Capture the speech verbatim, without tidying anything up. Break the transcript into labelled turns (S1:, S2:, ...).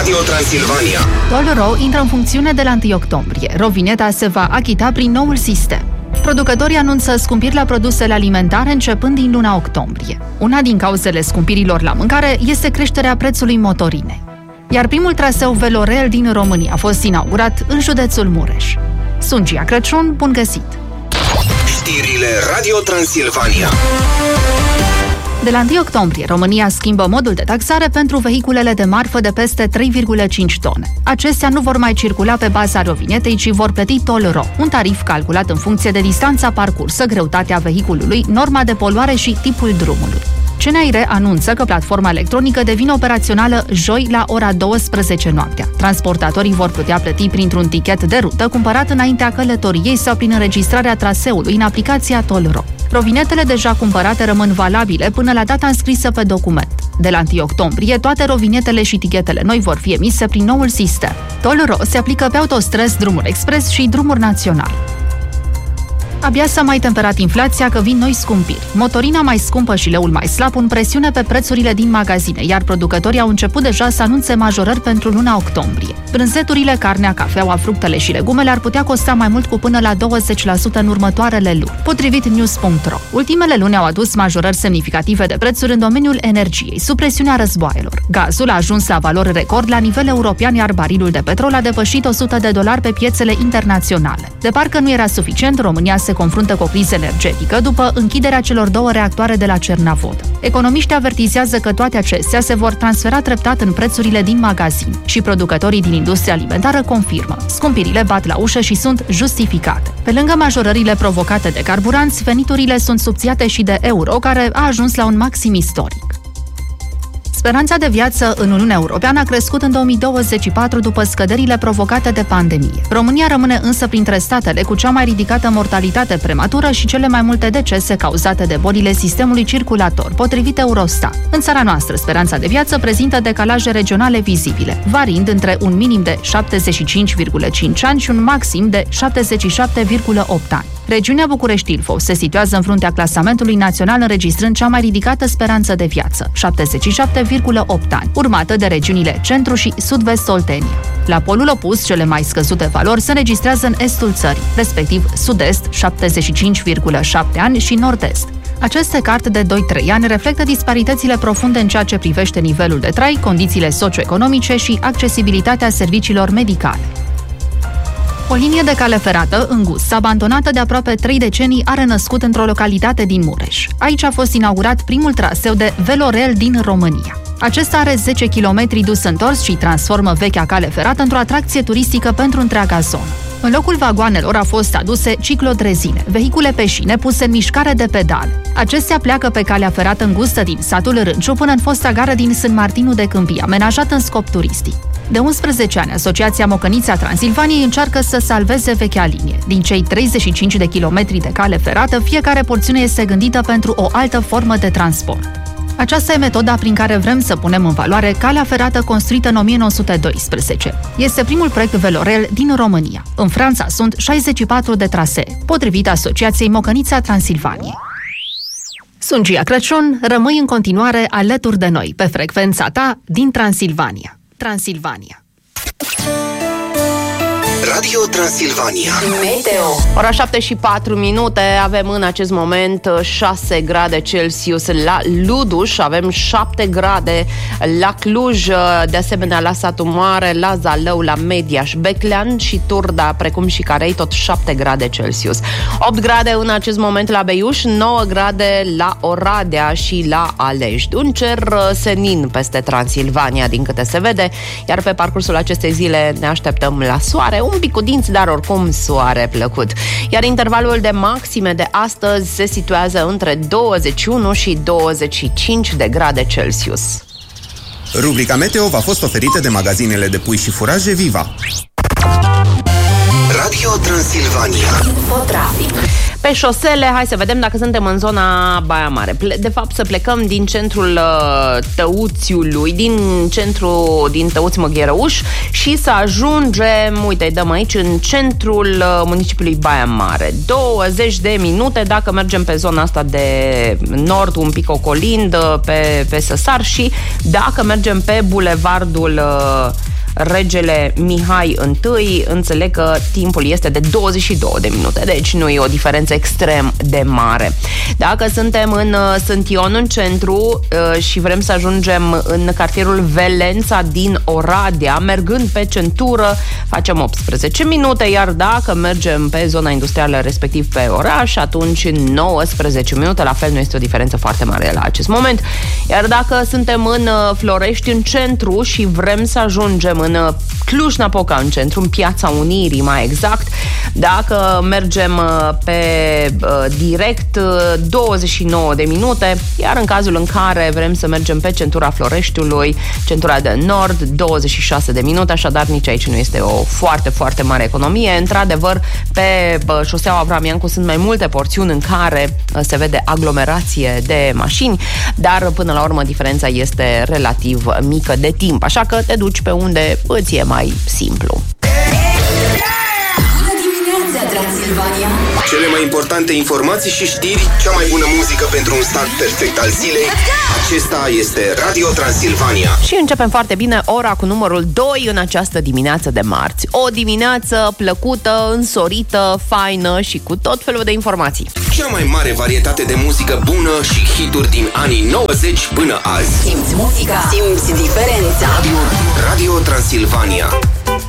S1: Radio Transilvania.
S2: Toll-Ro intră în funcțiune de la întâi octombrie. Rovineta se va achita prin noul sistem. Producătorii anunță scumpiri la produsele alimentare începând din luna octombrie. Una din cauzele scumpirilor la mâncare este creșterea prețului motorinei. Iar primul traseu Velorel din România a fost inaugurat în județul Mureș. Sunt Gia Crăciun, bun găsit!
S1: Știrile Radio Transilvania.
S2: De la întâi octombrie, România schimbă modul de taxare pentru vehiculele de marfă de peste trei virgulă cinci tone. Acestea nu vor mai circula pe baza rovinetei, ci vor plăti Toll-Ro, un tarif calculat în funcție de distanța parcursă, greutatea vehiculului, norma de poluare și tipul drumului. C N I R anunță că platforma electronică devine operațională joi la ora douăsprezece noaptea. Transportatorii vor putea plăti printr-un tichet de rută cumpărat înaintea călătoriei sau prin înregistrarea traseului în aplicația Toll-Ro. Rovinetele deja cumpărate rămân valabile până la data înscrisă pe document. De la întâi octombrie, toate rovinetele și tichetele noi vor fi emise prin noul sistem. Toll-Ro se aplică pe autostrăzi, drumuri expres și drumuri naționale. Abia s-a mai temperat inflația că vin noi scumpiri. Motorina mai scumpă și leul mai slab pun presiune pe prețurile din magazine, iar producătorii au început deja să anunțe majorări pentru luna octombrie. Brânzeturile, carnea, cafeaua, fructele și legumele ar putea costa mai mult cu până la douăzeci la sută în următoarele luni, potrivit news punct ro. Ultimele luni au adus majorări semnificative de prețuri în domeniul energiei, sub presiunea războaielor. Gazul a ajuns la valori record la nivel european, iar barilul de petrol a depășit o sută de dolari pe piețele internaționale. De parcă nu era suficient, România se confruntă cu o criză energetică după închiderea celor două reactoare de la Cernavodă. Economiștii avertizează că toate acestea se vor transfera treptat în prețurile din magazin și producătorii din industria alimentară confirmă. Scumpirile bat la ușă și sunt justificate. Pe lângă majorările provocate de carburanți, veniturile sunt subțiate și de euro, care a ajuns la un maxim istoric. Speranța de viață în Uniunea Europeană a crescut în două mii douăzeci și patru după scăderile provocate de pandemie. România rămâne însă printre statele cu cea mai ridicată mortalitate prematură și cele mai multe decese cauzate de bolile sistemului circulator, potrivit Eurostat. În țara noastră, speranța de viață prezintă decalaje regionale vizibile, variind între un minim de șaptezeci și cinci virgulă cinci ani și un maxim de șaptezeci și șapte virgulă opt ani. Regiunea București-Ilfov se situează în fruntea clasamentului național, înregistrând cea mai ridicată speranță de viață, șaptezeci și șapte virgulă opt ani, urmată de regiunile Centru și Sud-Vest Oltenia. La polul opus, cele mai scăzute valori se înregistrează în estul țării, respectiv Sud-Est, șaptezeci și cinci virgulă șapte ani și Nord-Est. Aceste carte de doi trei ani reflectă disparitățile profunde în ceea ce privește nivelul de trai, condițiile socioeconomice și accesibilitatea serviciilor medicale. O linie de cale ferată, îngustă, abandonată de aproape trei decenii, a renăscut într-o localitate din Mureș. Aici a fost inaugurat primul traseu de Velorel din România. Acesta are zece kilometri dus întors și transformă vechea cale ferată într-o atracție turistică pentru întreaga zonă. În locul vagoanelor au fost aduse ciclodrezine, vehicule pe șine puse în mișcare de pedale. Acestea pleacă pe calea ferată îngustă din satul Rânciu până în fosta gară din Sânt Martinu de Câmpie, amenajată în scop turistic. De unsprezece ani, Asociația Mocănița Transilvaniei încearcă să salveze vechea linie. Din cei treizeci și cinci de kilometri de cale ferată, fiecare porțiune este gândită pentru o altă formă de transport. Aceasta e metoda prin care vrem să punem în valoare calea ferată construită în o mie nouă sute doisprezece. Este primul proiect Velorel din România. În Franța sunt șaizeci și patru de trasee, potrivit Asociației Mocănița Transilvaniei. Sunt Gia Crăciun, rămâi în continuare alături de noi pe frecvența ta din Transilvania. Transilvania.
S1: Radio Transilvania.
S3: Meteo. Ora șapte și patru minute, avem în acest moment șase grade Celsius la Luduș, avem șapte grade la Cluj, de asemenea la Satu Mare, la Zalău, la Mediaș, Beclean și Turda, precum și Carei, tot șapte grade Celsius. opt grade în acest moment la Beiuș, nouă grade la Oradea și la Alești. Un cer senin peste Transilvania, din câte se vede, iar pe parcursul acestei zile ne așteptăm la soare, un pic cu dinți, dar oricum soare plăcut. Iar intervalul de maxime de astăzi se situează între douăzeci și unu și douăzeci și cinci de grade Celsius.
S4: Rubrica Meteo v-a fost oferită de magazinele de pui și furaje Viva.
S1: Radio Transilvania.
S3: Infotrafic. Pe șosele, hai să vedem dacă suntem în zona Baia Mare. De fapt, să plecăm din centrul Tăuțiului, din centru din Tăuți Măgherăuș și să ajungem, uite, îi dăm aici, în centrul municipiului Baia Mare. douăzeci de minute dacă mergem pe zona asta de nord, un pic ocolind, pe, pe Săsar, și dacă mergem pe bulevardul Regele Mihai I, înțeleg că timpul este de douăzeci și două de minute, deci nu e o diferență extrem de mare. Dacă suntem în Sântion, în centru, și vrem să ajungem în cartierul Velența din Oradea, mergând pe centură, facem optsprezece minute, iar dacă mergem pe zona industrială, respectiv pe oraș, atunci nouăsprezece minute, la fel nu este o diferență foarte mare la acest moment. Iar dacă suntem în Florești, în centru, și vrem să ajungem în Cluj-Napoca, în centru, în Piața Unirii mai exact, dacă mergem pe direct, douăzeci și nouă de minute, iar în cazul în care vrem să mergem pe centura Floreștiului, centura de nord, douăzeci și șase de minute, așadar nici aici nu este o foarte, foarte mare economie. Într-adevăr, pe șoseaua Avram Iancu sunt mai multe porțiuni în care se vede aglomerație de mașini, dar până la urmă diferența este relativ mică de timp, așa că te duci pe unde îți e mai simplu.
S1: Cele mai importante informații și știri, cea mai bună muzică pentru un start perfect al zilei. Acesta este Radio Transilvania.
S3: Și începem foarte bine ora cu numărul doi în această dimineață de marți. O dimineață plăcută, însorită, faină și cu tot felul de informații.
S1: Cea mai mare varietate de muzică bună și hituri din anii nouăzeci până azi.
S5: Simți muzica, simți diferența.
S1: Radio, Radio Transilvania.